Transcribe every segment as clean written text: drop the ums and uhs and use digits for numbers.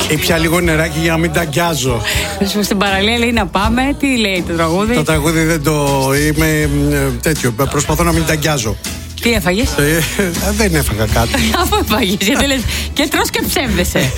Ήπια λίγο νεράκι για να μην τα αγκιάζω. Στην παραλία λέει να πάμε. Τι λέει το τραγούδι? Το τραγούδι δεν το. Είμαι τέτοιο. Προσπαθώ να μην τα αγκιάζω. Τι έφαγες? Δεν έφαγα κάτι. Αφού έφαγες, γιατί λες και τρως και ψεύδεσαι.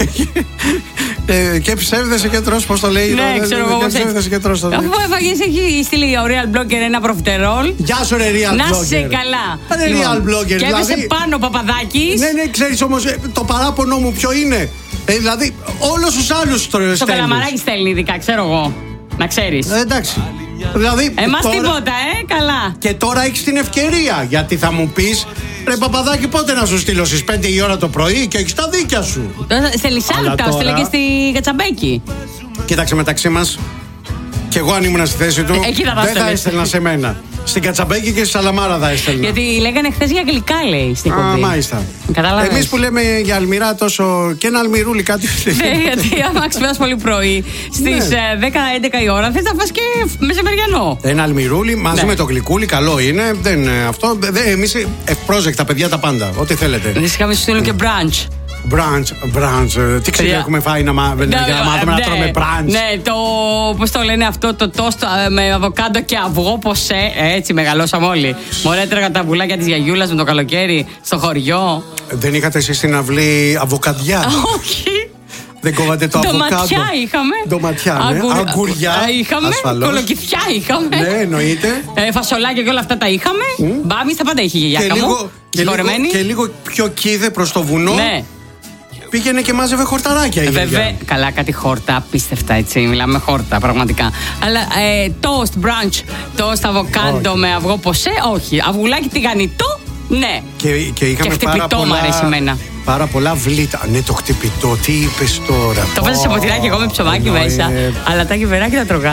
Και ψεύδεσαι και τρως, πώς το λέει? Ναι, ξέρω εγώ. Αφού έφαγες, έχει στείλει ο Real Blogger ένα προφιτερόλ. Γεια σου, ρε Real Blogger. Να σε καλά. Real Blogger. Και έπεσε πάνω ο Παπαδάκης. Ναι, ξέρεις όμως το παράπονο μου ποιο είναι? Δηλαδή, όλους τους άλλους στέλνεις. Το Καλαμαράκι στέλνει ειδικά, ξέρω εγώ. Να ξέρεις. Εντάξει. Δηλαδή, εμάς τώρα... τίποτα, καλά. Και τώρα έχεις την ευκαιρία. Γιατί θα μου πεις, ρε Παπαδάκη, πότε να σου στείλω στις 5 η ώρα το πρωί και έχεις τα δίκια σου. Σε Λυσάλτα, στείλε και στη Κατσαμπέκη. Κοίταξε, μεταξύ μας, κι εγώ αν ήμουν στη θέση του, δεν θα έστελνα σε μένα. Στην Κατσαμπέκη και στη Σαλαμάρα θα έστελνα. Γιατί λέγανε χθες για γλυκά, λέει στην κομπή. Μάλιστα. Εμείς που λέμε για αλμυρά τόσο. Και ένα αλμυρούλι κάτι. Ναι, γιατί άμα ξυπνάς πολύ πρωί στις 10-11 η ώρα θες να φας και μεσημεριανό. Ένα αλμυρούλι μαζί με το γλυκούλι, καλό είναι. Αυτό. Εμείς ευπρόσδεκτα παιδιά τα πάντα. Ό,τι θέλετε. Δεν είχαμε σου στείλουν και brunch. Brunch. Τι ξύλια έχουμε φάει να μάθουμε να τρώμε brunch? Ναι, πώς το λένε αυτό, το τόστ με αβοκάντο και αυγό ποσέ. Έτσι μεγαλώσαμε όλοι. Μωρέ, έτρεγα τα πουλάκια της γιαγιούλας με το καλοκαίρι στο χωριό. Δεν είχατε εσείς στην αυλή αβοκαδιά? Όχι. Δεν κόβατε το αβοκάντο? Ντοματιά είχαμε. Ντοματιά, ναι. Αγκουριά είχαμε. Ασφαλώς. Κολοκυθιά είχαμε. Ναι, εννοείται. Φασολάκια και όλα αυτά τα είχαμε. Μπάμις τα πάντα είχε η γιαγιά μου. Και λίγο πιο κίδε προς το βουνό. Ναι. Πήγαινε και μάζευε χορταράκια η γιαγιά. Βέβαια, καλά, κάτι χόρτα, απίστευτα έτσι. Μιλάμε χόρτα, πραγματικά. Αλλά toast, brunch, toast, αβοκάντο με αυγό ποσέ, όχι. Αυγουλάκι τηγανιτό, ναι. Και είχαμε χτυπητό μου αρέσει εμένα. Πάρα πολλά βλήτα. Ναι, το χτυπητό, τι είπες τώρα? Το βάζα σε ποτηράκι εγώ με ψωμάκι μέσα. Αλλά τα κυβεράκι τα τρώγα.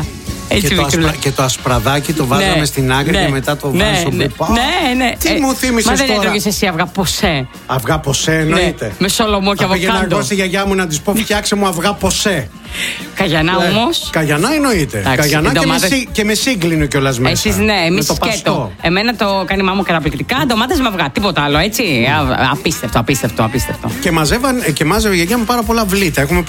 Και το ασπραδάκι το βάζαμε στην άκρη και μετά το βάζαμε. Ναι. Τι μου θύμισες τώρα? Μα δεν έτρωγες εσύ αυγά ποσέ? Αυγά ποσέ εννοείται. Με σολομό και αβοκάντο. Πήγαινα εγώ στη γιαγιά μου να της πω, φτιάξε μου αυγά ποσέ. Καγιανά όμως. Καγιανά εννοείται. Καγιανά και με σύγκλινο κιόλας μέσα. Εσείς ναι, εμείς σκέτο. Εμένα το κάνει μάμου καταπληκτικά. Ντομάτες με αυγά, τίποτα άλλο έτσι. Απίστευτο. Και μάζευε η γιαγιά μου πάρα πολλά βλήτα.